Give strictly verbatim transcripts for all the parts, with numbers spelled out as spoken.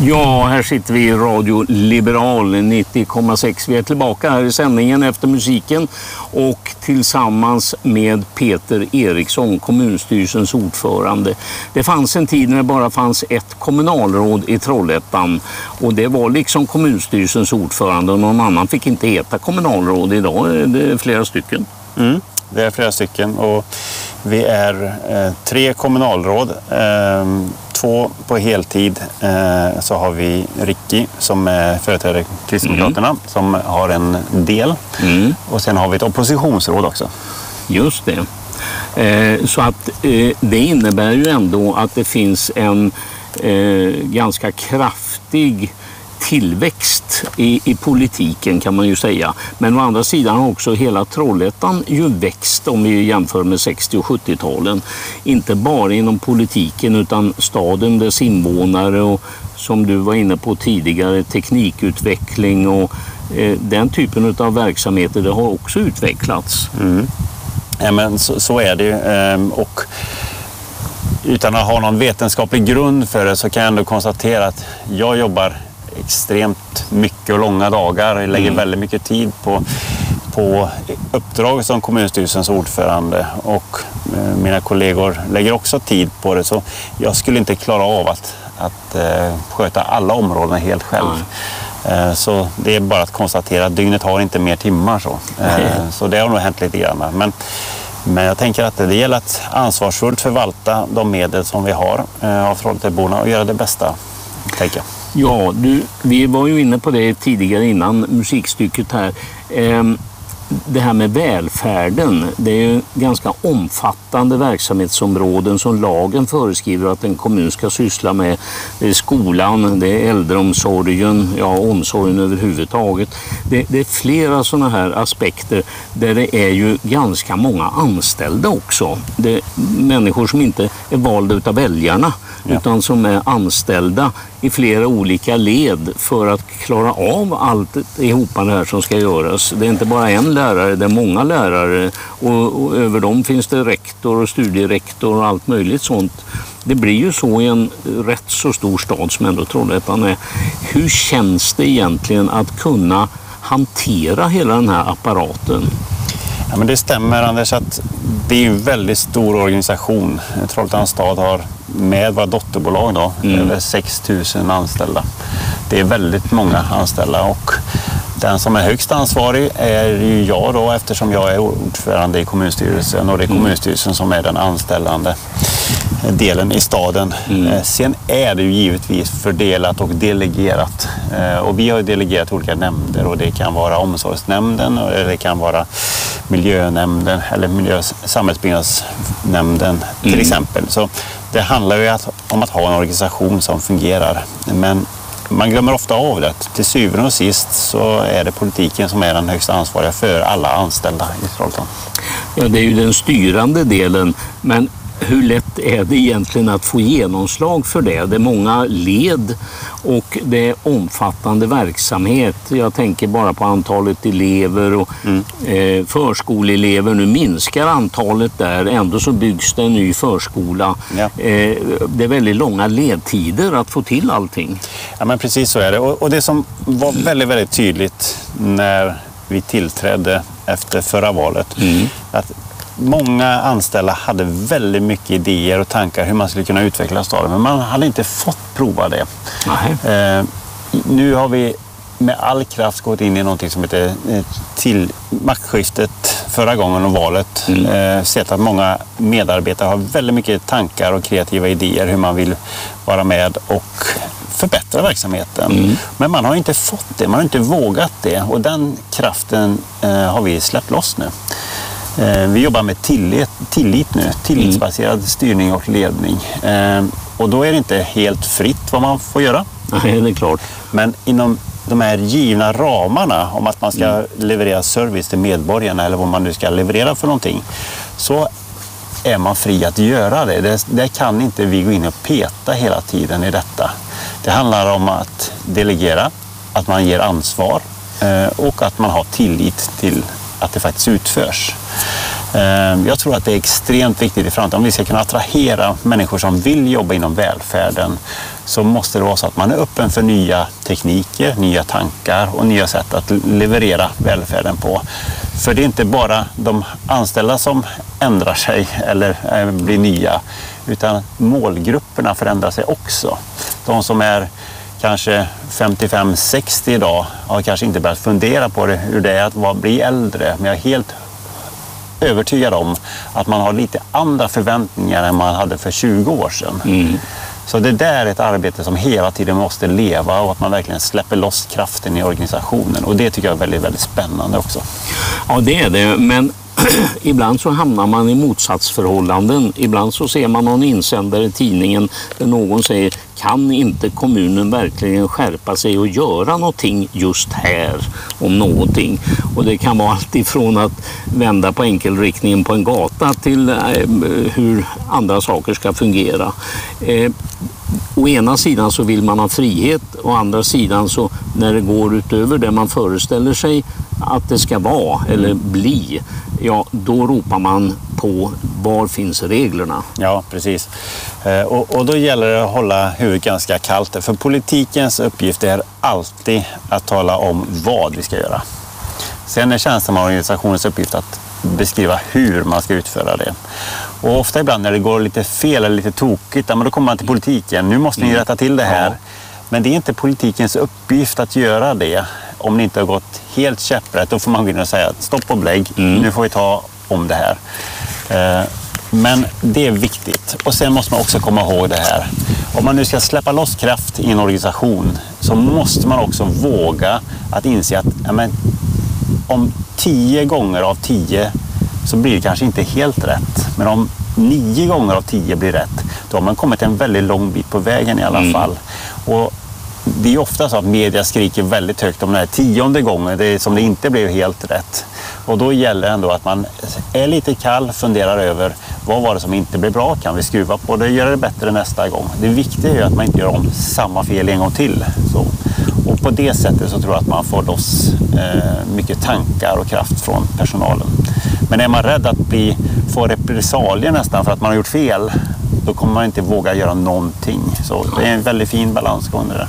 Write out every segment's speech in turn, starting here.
Ja, här sitter vi i Radio Liberal nittio komma sex. Vi är tillbaka här i sändningen efter musiken och tillsammans med Peter Eriksson, kommunstyrelsens ordförande. Det fanns en tid när det bara fanns ett kommunalråd i Trollhättan och det var liksom kommunstyrelsens ordförande och någon annan fick inte heta kommunalråd. Idag är det flera stycken. Mm, det är flera stycken och vi är eh, tre kommunalråd. Eh, Två på heltid, eh, så har vi Ricky som är företrädare Kristdemokraterna mm. som har en del mm. och sen har vi ett oppositionsråd också. Just det. Eh, så att eh, det innebär ju ändå att det finns en eh, ganska kraftig tillväxt i, i politiken kan man ju säga. Men å andra sidan har också hela Trollhättan ju växt om vi jämför med sextio- och sjuttio-talen. Inte bara inom politiken utan staden, dess invånare och som du var inne på tidigare teknikutveckling och eh, den typen av verksamheter det har också utvecklats. Mm. Ja, men så, så är det ju. Ehm, och utan att ha någon vetenskaplig grund för det så kan jag ändå konstatera att jag jobbar extremt mycket och långa dagar. Jag lägger mm. väldigt mycket tid på, på uppdrag som kommunstyrelsens ordförande och eh, mina kollegor lägger också tid på det. Så jag skulle inte klara av att, att eh, sköta alla områden helt själv. Mm. Eh, så det är bara att konstatera att dygnet har inte mer timmar. Så, eh, mm. så det har nog hänt lite grann. Men, men jag tänker att det gäller att ansvarsfullt förvalta de medel som vi har eh, av Trollhätteborna och göra det bästa, tänker jag. Ja, du, vi var ju inne på det tidigare innan musikstycket här. Ehm, det här med välfärden, det är ju ganska omfattande verksamhetsområden som lagen föreskriver att en kommun ska syssla med. Det är skolan, det är äldreomsorgen, ja omsorgen överhuvudtaget. Det, det är flera sådana här aspekter där det är ju ganska många anställda också. Det är människor som inte är valda utav väljarna ja. utan som är anställda i flera olika led för att klara av allt ihop det här som ska göras. Det är inte bara en lärare, det är många lärare och, och över dem finns det rektor och studierektor och allt möjligt sånt. Det blir ju så i en rätt så stor stad som ändå Trollhättan är. Hur känns det egentligen att kunna hantera hela den här apparaten? Ja, men det stämmer Anders att det är en väldigt stor organisation. Trollhättans stad har med våra dotterbolag då, mm. över sex tusen anställda. Det är väldigt många anställda och den som är högst ansvarig är ju jag då eftersom jag är ordförande i kommunstyrelsen och det är kommunstyrelsen som är den anställande delen i staden. Mm. Sen är det ju givetvis fördelat och delegerat och vi har ju delegerat olika nämnder och det kan vara omsorgsnämnden och det kan vara miljönämnden eller miljö- samhällsbyggnadsnämnden till mm. exempel. Så det handlar ju om att ha en organisation som fungerar men man glömmer ofta av det. Till syvende och sist så är det politiken som är den högsta ansvariga för alla anställda i Trollhättan. Ja, det är ju den styrande delen, men hur lätt är det egentligen att få genomslag för det? Det är många led och det är omfattande verksamhet. Jag tänker bara på antalet elever och mm. eh, förskoleelever. Nu minskar antalet där, ändå så byggs det en ny förskola. Ja. Eh, det är väldigt långa ledtider att få till allting. Ja, men precis så är det. Och, och det som var väldigt, väldigt tydligt när vi tillträdde efter förra valet, mm. att många anställda hade väldigt mycket idéer och tankar hur man skulle kunna utveckla staden, men man hade inte fått prova det. Eh, nu har vi med all kraft gått in i någonting som heter till maktskiftet förra gången om valet. Mm. Eh, sett att många medarbetare har väldigt mycket tankar och kreativa idéer hur man vill vara med och förbättra verksamheten. Mm. Men man har inte fått det, man har inte vågat det och den kraften eh, har vi släppt loss nu. Vi jobbar med tillit, tillit nu, tillitsbaserad mm. styrning och ledning. Eh, och då är det inte helt fritt vad man får göra. Nej, det är klart. Men inom de här givna ramarna om att man ska mm. leverera service till medborgarna eller vad man nu ska leverera för någonting, så är man fri att göra det. Det, det kan inte vi gå in och peta hela tiden i detta. Det handlar om att delegera, att man ger ansvar eh, och att man har tillit till att det faktiskt utförs. Jag tror att det är extremt viktigt i framtiden om vi ska kunna attrahera människor som vill jobba inom välfärden så måste det vara så att man är öppen för nya tekniker, nya tankar och nya sätt att leverera välfärden på. För det är inte bara de anställda som ändrar sig eller blir nya, utan målgrupperna förändrar sig också. De som är kanske femtiofem sextio idag har kanske inte börjat fundera på det, hur det är att vara, bli äldre, men jag är helt övertygad om att man har lite andra förväntningar än man hade för tjugo år sedan. Mm. Så det där är ett arbete som hela tiden måste leva och att man verkligen släpper loss kraften i organisationen. Och det tycker jag är väldigt, väldigt spännande också. Ja, det är det. Men ibland så hamnar man i motsatsförhållanden. Ibland så ser man någon insändare i tidningen där någon säger, kan inte kommunen verkligen skärpa sig och göra någonting just här om någonting? Och det kan vara allt ifrån att vända på enkelriktningen på en gata till eh, hur andra saker ska fungera. Eh, Å ena sidan så vill man ha frihet, å andra sidan så när det går utöver det man föreställer sig att det ska vara eller bli, ja då ropar man på var finns reglerna. Ja, precis. Och, och då gäller det att hålla huvudet ganska kallt, för politikens uppgift är alltid att tala om vad vi ska göra. Sen är tjänstemannaorganisationens uppgift att beskriva hur man ska utföra det. Och ofta ibland när det går lite fel eller lite tokigt, då kommer man till politiken. Nu måste ni rätta till det här. Ja. Men det är inte politikens uppgift att göra det. Om det inte har gått helt käpprätt, då får man gå in och säga stopp och belägg. Mm. Nu får vi ta om det här. Men det är viktigt. Och sen måste man också komma ihåg det här. Om man nu ska släppa loss kraft i en organisation så måste man också våga att inse att ja, men, om tio gånger av tio så blir det kanske inte helt rätt. Men om nio gånger av tio blir rätt, då har man kommit en väldigt lång bit på vägen i alla mm. fall. Och det är ofta så att media skriker väldigt högt om den här tionde gången det är som det inte blev helt rätt. Och då gäller det ändå att man är lite kall, funderar över vad var det som inte blev bra, kan vi skruva på det och göra det bättre nästa gång. Det viktiga är ju att man inte gör om samma fel en gång till. Så. Och på det sättet så tror jag att man får loss eh, mycket tankar och kraft från personalen. Men är man rädd att bli, få repressalier nästan för att man har gjort fel, då kommer man inte våga göra någonting. Så det är en väldigt fin balansgång där.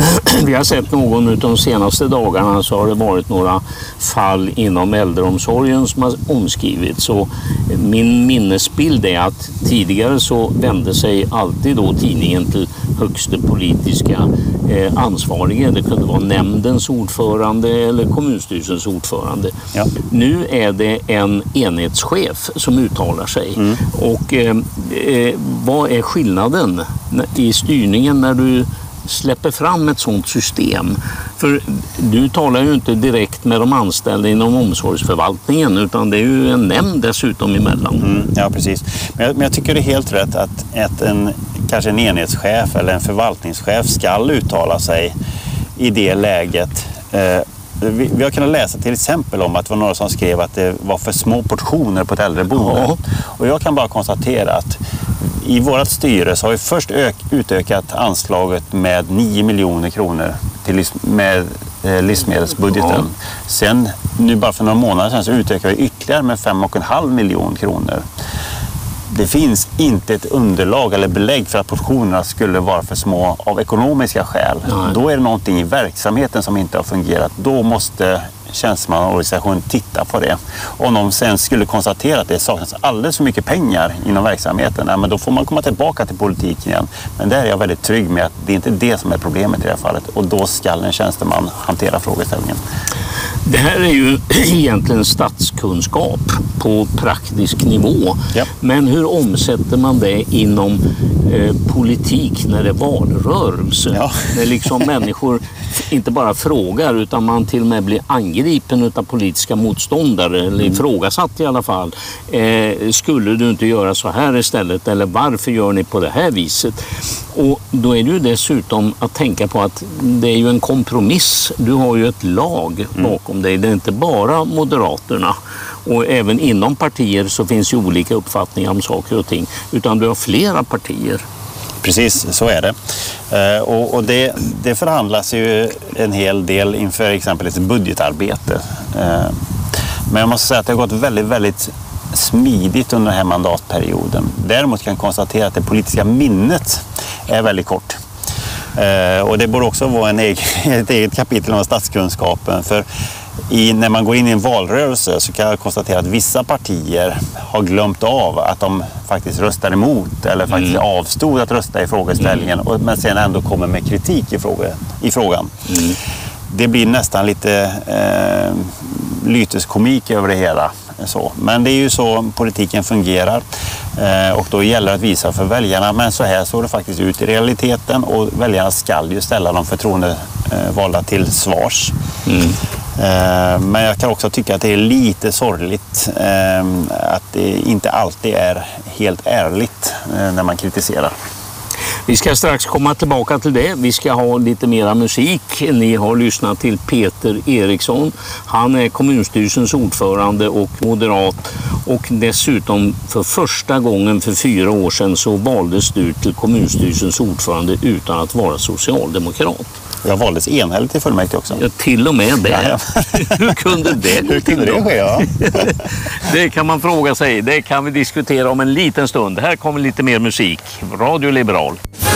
Vi har sett någon av de senaste dagarna så har det varit några fall inom äldreomsorgen som har omskrivits. Så min minnesbild är att tidigare så vände sig alltid då tidningen till högsta politiska eh, ansvariga. Det kunde vara nämndens ordförande eller kommunstyrelsens ordförande. Ja. Nu är det en enhetschef som uttalar sig. Mm. Och eh, eh, vad är skillnaden i styrningen när du släpper fram ett sådant system? För du talar ju inte direkt med de anställda inom omsorgsförvaltningen, utan det är ju en nämnd dessutom emellan. Mm, ja, precis. Men jag, men jag tycker det är helt rätt att, att en, kanske en enhetschef eller en förvaltningschef ska uttala sig i det läget. Eh, vi, vi har kunnat läsa till exempel om att det var några som skrev att det var för små portioner på ett äldreboende. Ja. Och jag kan bara konstatera att i vårt styre så har vi först ök, utökat anslaget med nio miljoner kronor till, med eh, livsmedelsbudgeten. Ja. Sen, nu bara för några månader sedan, så utökar vi ytterligare med fem och en halv miljon kronor. Det finns inte ett underlag eller belägg för att portionerna skulle vara för små av ekonomiska skäl. Nej. Då är det någonting i verksamheten som inte har fungerat. Då måste tjänstemannaorganisationen titta på det. Om de sen skulle konstatera att det saknas alldeles för mycket pengar inom verksamheten, ja, men då får man komma tillbaka till politiken igen. Men där är jag väldigt trygg med att det är inte det som är problemet i det här fallet. Och då ska en tjänsteman hantera frågeställningen. Det här är ju egentligen statskunskap på praktisk nivå. Ja. Men hur omsätter man det inom eh, politik när det är valrörelse? Ja. När liksom människor inte bara frågar utan man till och med blir angripen av politiska motståndare eller mm. ifrågasatt i alla fall. Eh, skulle du inte göra så här istället, eller varför gör ni på det här viset? Och då är det ju dessutom att tänka på att det är ju en kompromiss. Du har ju ett lag bakom dig. Det är inte bara Moderaterna. Och även inom partier så finns ju olika uppfattningar om saker och ting. Utan du har flera partier. Precis, så är det. Eh, och och det, det förhandlas ju en hel del inför exempelvis budgetarbete. Eh, men jag måste säga att det har gått väldigt, väldigt smidigt under den här mandatperioden. Däremot kan jag konstatera att det politiska minnet är väldigt kort. Eh, och det borde också vara en egen, ett eget kapitel om statskunskapen. För i, när man går in i en valrörelse så kan jag konstatera att vissa partier har glömt av att de faktiskt röstar emot eller faktiskt mm. avstod att rösta i frågeställningen, mm. och, men sen ändå kommer med kritik i, fråga, i frågan. Mm. Det blir nästan lite eh, lyteskomik över det hela. Så. Men det är ju så politiken fungerar, eh, och då gäller det att visa för väljarna, men så här såg det faktiskt ut i realiteten, och väljarna ska ju ställa de förtroendevalda till svars. Mm. Eh, men jag kan också tycka att det är lite sorgligt eh, att det inte alltid är helt ärligt eh, när man kritiserar. Vi ska strax komma tillbaka till det. Vi ska ha lite mera musik. Ni har lyssnat till Peter Eriksson. Han är kommunstyrelsens ordförande och moderat. Och dessutom för första gången för fyra år sedan så valdes du till kommunstyrelsens ordförande utan att vara socialdemokrat. Jag valdes enhälligt i fullmäktige också. Ja, till och med det. Ja, ja. Hur kunde det gå Hur kunde det ske, ja? Det kan man fråga sig. Det kan vi diskutera om en liten stund. Här kommer lite mer musik. Radio Liberal.